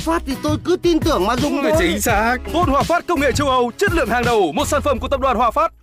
Phát thì tôi cứ tin tưởng mà dùng thôi. Chính xác. Bột Hòa Phát công nghệ châu Âu, chất lượng hàng đầu, một sản phẩm của tập đoàn Hòa Phát.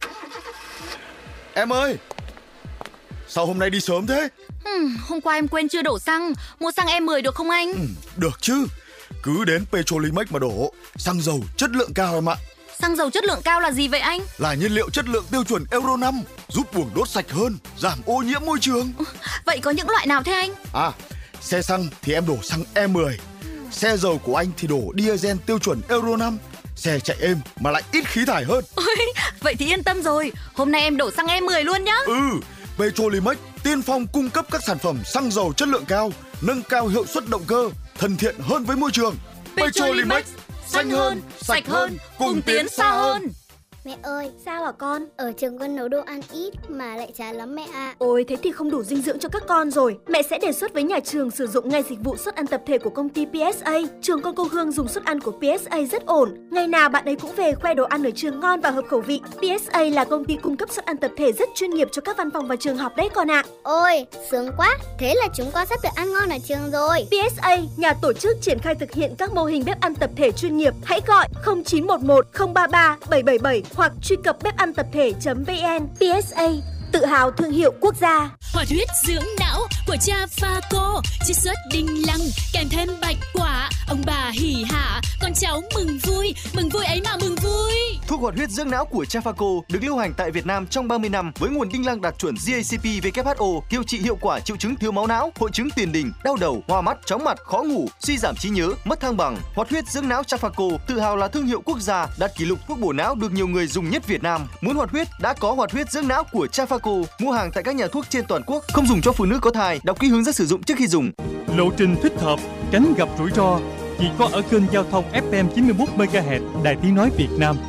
Em ơi, sao hôm nay đi sớm thế? Hôm qua em quên chưa đổ xăng. Mua xăng E10 được không anh? Được chứ. Cứ đến Petrolimex mà đổ. Xăng dầu chất lượng cao em ạ. Xăng dầu chất lượng cao là gì vậy anh? Là nhiên liệu chất lượng tiêu chuẩn Euro 5, giúp buồng đốt sạch hơn, giảm ô nhiễm môi trường. Vậy có những loại nào thế anh? Xe xăng thì em đổ xăng E10. Xe dầu của anh thì đổ diesel tiêu chuẩn Euro 5. Xe chạy êm mà lại ít khí thải hơn. Ôi, vậy thì yên tâm rồi. Hôm nay em đổ xăng E10 luôn nhá. Petrolimex tiên phong cung cấp các sản phẩm xăng dầu chất lượng cao, nâng cao hiệu suất động cơ, thân thiện hơn với môi trường. Petrolimex, xanh hơn, sạch hơn, cùng tiến xa hơn. Mẹ ơi, sao hả con? ở trường con nấu đồ ăn ít mà lại chán lắm mẹ ạ. Ôi, thế thì không đủ dinh dưỡng cho các con rồi. Mẹ sẽ đề xuất với nhà trường sử dụng ngay dịch vụ suất ăn tập thể của công ty PSA. Trường con cô Hương dùng suất ăn của PSA rất ổn. Ngày nào bạn ấy cũng về khoe đồ ăn ở trường ngon và hợp khẩu vị. PSA là công ty cung cấp suất ăn tập thể rất chuyên nghiệp cho các văn phòng và trường học đấy con ạ. Ôi, sướng quá. Thế là chúng con sắp được ăn ngon ở trường rồi. PSA, nhà tổ chức triển khai thực hiện các mô hình bếp ăn tập thể chuyên nghiệp. Hãy gọi 0911 033 777 hoặc truy cập bếp-ăn-tập thể.vn. PSA, tự hào thương hiệu quốc gia. Hoạt huyết dưỡng não của cha Phaco, chiết xuất đinh lăng kèm thêm bạch quả, ông bà hỉ hả, con cháu mừng vui ấy mà mừng vui. Thuốc hoạt huyết dưỡng não của cha Phaco được lưu hành tại Việt Nam trong 30 năm với nguồn đinh lăng đạt chuẩn GACP/WHO, điều trị hiệu quả triệu chứng thiếu máu não, hội chứng tiền đình, đau đầu, hoa mắt, chóng mặt, khó ngủ, suy giảm trí nhớ, mất thăng bằng. Hoạt huyết dưỡng não cha Phaco tự hào là thương hiệu quốc gia, đạt kỷ lục thuốc bổ não được nhiều người dùng nhất Việt Nam. Muốn hoạt huyết đã có hoạt huyết dưỡng não của cha Phaco. Mua hàng tại các nhà thuốc trên toàn quốc. Không dùng cho phụ nữ có thai. Đọc kỹ hướng dẫn sử dụng trước khi dùng. Lộ trình thích hợp, tránh gặp rủi ro chỉ có ở kênh giao thông FM 91 MHz Đài Tiếng nói Việt Nam.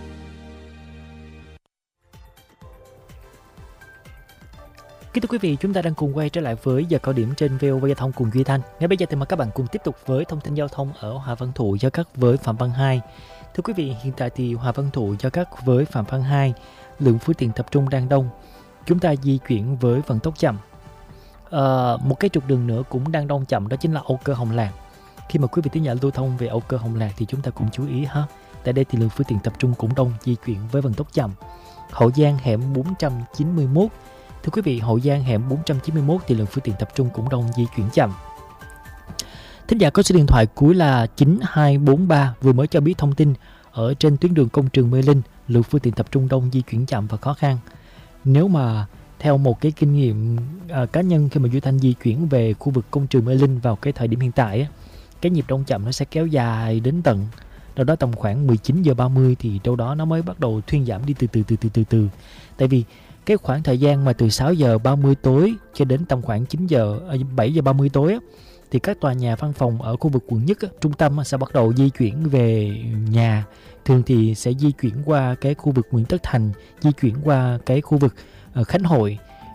Kính thưa quý vị, chúng ta đang cùng quay trở lại với giờ cao điểm trên VOV Giao thông cùng Duy Thanh. Ngay bây giờ thì mời các bạn cùng tiếp tục với thông tin giao thông ở Hòa Văn Thụ giao cắt với Phạm Văn Hai. Thưa quý vị, hiện tại thì Hòa Văn Thụ giao cắt với Phạm Văn Hai, lượng phương tiện tập trung đang đông. Chúng ta di chuyển với vận tốc chậm. Một cái trục đường nữa cũng đang đông chậm, đó chính là Âu Cơ Hồng Lạc. Khi mà quý vị tín giả lưu thông về Âu Cơ Hồng Lạc thì chúng ta cũng chú ý ha. Tại đây thì lượng phương tiện tập trung cũng đông, di chuyển với vận tốc chậm. Hậu Giang hẻm 491. Thưa quý vị, Hậu Giang hẻm 491 thì lượng phương tiện tập trung cũng đông, di chuyển chậm. Thính giả có số điện thoại cuối là 9243 vừa mới cho biết thông tin ở trên tuyến đường Công Trường Mê Linh, lượng phương tiện tập trung đông, di chuyển chậm và khó khăn. Nếu mà theo một cái kinh nghiệm cá nhân, khi mà Duy Thanh di chuyển về khu vực Công Trường Mê Linh vào cái thời điểm hiện tại, cái nhịp đông chậm nó sẽ kéo dài đến tận đâu đó tầm khoảng 19 giờ 30 thì đâu đó nó mới bắt đầu thuyên giảm đi từ từ. Tại vì cái khoảng thời gian mà từ 6 giờ 30 tối cho đến tầm khoảng 7 giờ 30 tối thì các tòa nhà văn phòng ở khu vực quận Nhất, trung tâm sẽ bắt đầu di chuyển về nhà. Thường thì sẽ di chuyển qua cái khu vực Nguyễn Tất Thành, di chuyển qua cái khu vực Khánh Hội,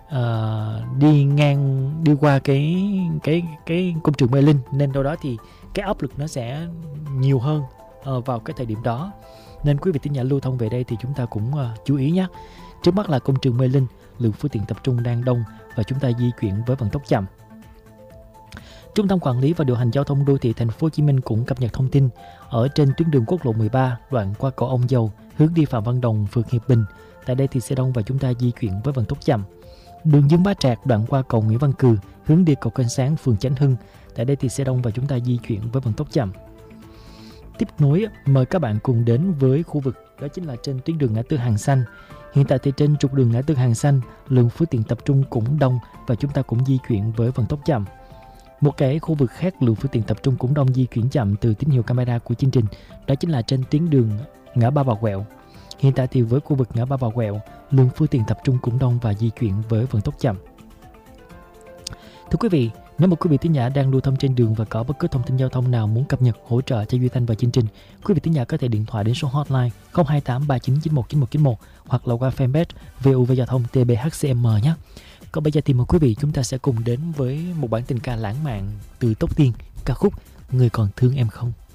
đi qua cái Công Trường Mê Linh, nên đâu đó thì cái áp lực nó sẽ nhiều hơn vào cái thời điểm đó. Nên quý vị tín giả lưu thông về đây thì chúng ta cũng chú ý nhé. Trước mắt là Công Trường Mê Linh, lượng phương tiện tập trung đang đông và chúng ta di chuyển với vận tốc chậm. Trung tâm Quản lý và Điều hành Giao thông Đô thị Thành phố Hồ Chí Minh cũng cập nhật thông tin ở trên tuyến đường quốc lộ 13 đoạn qua cầu Ông Dầu hướng đi Phạm Văn Đồng, phường Hiệp Bình. Tại đây thì sẽ đông và chúng ta di chuyển với vận tốc chậm. Đường Dương Bá Trạc đoạn qua cầu Nguyễn Văn Cừ hướng đi cầu Kênh Sáng, phường Chánh Hưng. Tại đây thì sẽ đông và chúng ta di chuyển với vận tốc chậm. Tiếp nối, mời các bạn cùng đến với khu vực đó chính là trên tuyến đường ngã tư Hàng Xanh. Hiện tại thì trên trục đường ngã tư Hàng Xanh, lượng phương tiện tập trung cũng đông và chúng ta cũng di chuyển với vận tốc chậm. Một cái khu vực khác lượng phương tiện tập trung cũng đông, di chuyển chậm từ tín hiệu camera của chương trình, đó chính là trên tuyến đường ngã ba Bà Quẹo. Hiện tại thì với khu vực ngã ba Bà Quẹo, lượng phương tiện tập trung cũng đông và di chuyển với vận tốc chậm. Thưa quý vị, nếu một quý vị tín giả đang lưu thông trên đường và có bất cứ thông tin giao thông nào muốn cập nhật hỗ trợ cho Duy Thanh và chương trình, quý vị tín giả có thể điện thoại đến số hotline 028 3991 9191 hoặc là qua fanpage VOV Giao thông TBHCM nhé. Còn bây giờ thì mời quý vị chúng ta sẽ cùng đến với một bản tình ca lãng mạn từ Tóc Tiên, ca khúc Người Còn Thương Em Không.